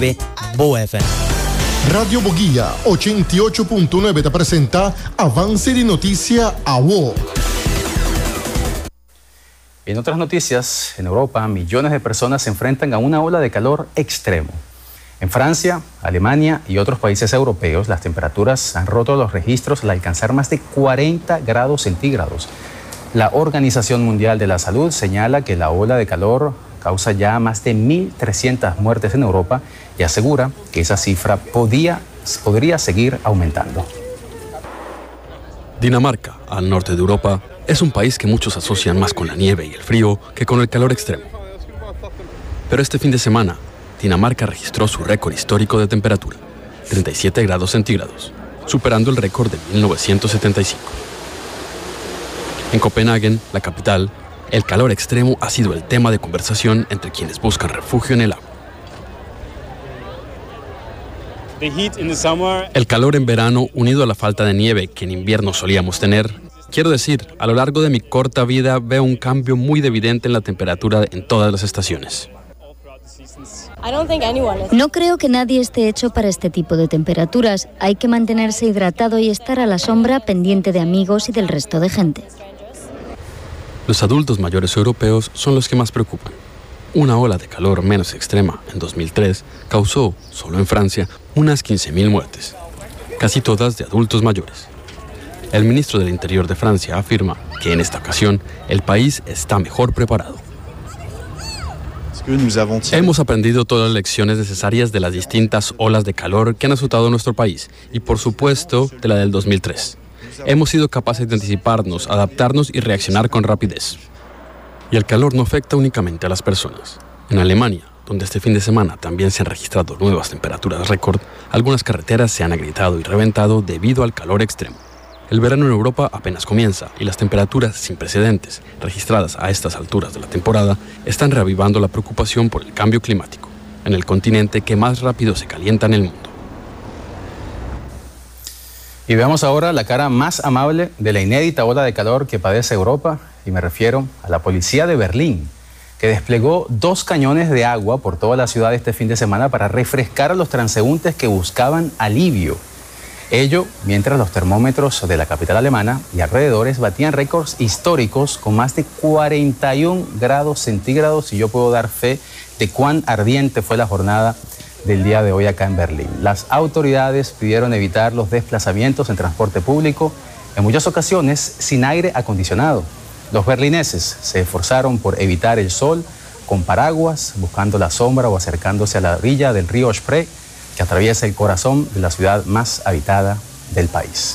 Boa FM. Radio Boguía 88.9 te presenta Avance de Noticia AWO. En otras noticias, en Europa, millones de personas se enfrentan a una ola de calor extremo. En Francia, Alemania y otros países europeos, las temperaturas han roto los registros al alcanzar más de 40 grados centígrados. La Organización Mundial de la Salud señala que la ola de calor causa ya más de 1.300 muertes en Europa y asegura que esa cifra podría seguir aumentando. Dinamarca, al norte de Europa, es un país que muchos asocian más con la nieve y el frío que con el calor extremo. Pero este fin de semana, Dinamarca registró su récord histórico de temperatura, 37 grados centígrados, superando el récord de 1975. En Copenhague, la capital, el calor extremo ha sido el tema de conversación entre quienes buscan refugio en el agua. El calor en verano, unido a la falta de nieve que en invierno solíamos tener, quiero decir, a lo largo de mi corta vida veo un cambio muy evidente en la temperatura en todas las estaciones. No creo que nadie esté hecho para este tipo de temperaturas. Hay que mantenerse hidratado y estar a la sombra pendiente de amigos y del resto de gente. Los adultos mayores europeos son los que más preocupan. Una ola de calor menos extrema en 2003 causó, solo en Francia, unas 15.000 muertes, casi todas de adultos mayores. El ministro del Interior de Francia afirma que en esta ocasión el país está mejor preparado. Hemos aprendido todas las lecciones necesarias de las distintas olas de calor que han azotado nuestro país y, por supuesto, de la del 2003. Hemos sido capaces de anticiparnos, adaptarnos y reaccionar con rapidez. Y el calor no afecta únicamente a las personas. En Alemania, donde este fin de semana también se han registrado nuevas temperaturas récord, algunas carreteras se han agrietado y reventado debido al calor extremo. El verano en Europa apenas comienza y las temperaturas sin precedentes, registradas a estas alturas de la temporada, están reavivando la preocupación por el cambio climático, en el continente que más rápido se calienta en el mundo. Y veamos ahora la cara más amable de la inédita ola de calor que padece Europa, y me refiero a la policía de Berlín, que desplegó 2 cañones de agua por toda la ciudad este fin de semana para refrescar a los transeúntes que buscaban alivio. Ello mientras los termómetros de la capital alemana y alrededores batían récords históricos con más de 41 grados centígrados, y yo puedo dar fe de cuán ardiente fue la jornada del día de hoy acá en Berlín. Las autoridades pidieron evitar los desplazamientos en transporte público, en muchas ocasiones sin aire acondicionado. Los berlineses se esforzaron por evitar el sol con paraguas, buscando la sombra o acercándose a la orilla del río Spree, que atraviesa el corazón de la ciudad más habitada del país.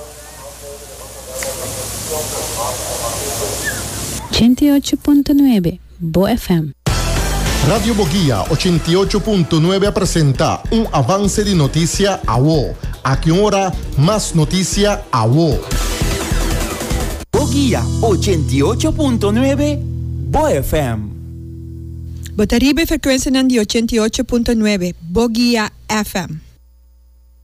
88.9 Boa FM. Radio Boguía 88.9 presenta un avance de noticia AWO. A qué hora más noticia AWO. Boguía 88.9 Boa FM. Botaribe frequenza di 88.9 Boguía FM.